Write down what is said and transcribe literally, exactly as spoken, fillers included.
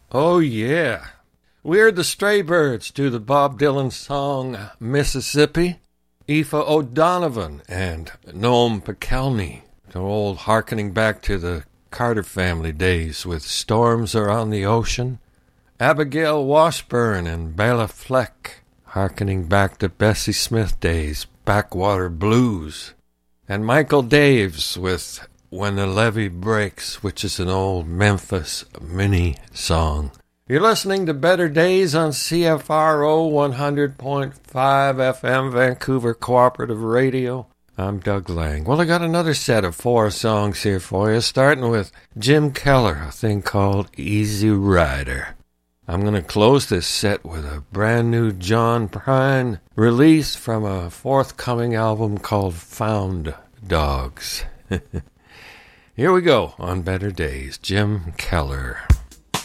Oh, yeah. We're the Stray Birds to the Bob Dylan song Mississippi. Aoife O'Donovan and Noam Pikelny. They're old harkening back to the Carter family days with Storms Are on the Ocean. Abigail Washburn and Bela Fleck, harkening back to Bessie Smith days, Backwater Blues. And Michael Daves with When the Levee Breaks, which is an old Memphis mini song. You're listening to Better Days on C F R O one hundred point five F M, Vancouver Cooperative Radio. I'm Doug Lang. Well, I got another set of four songs here for you, starting with Jim Keller, a thing called Easy Rider. I'm going to close this set with a brand new John Prine release from a forthcoming album called Found Dogs. Here we go on Better Days, Jim Keller.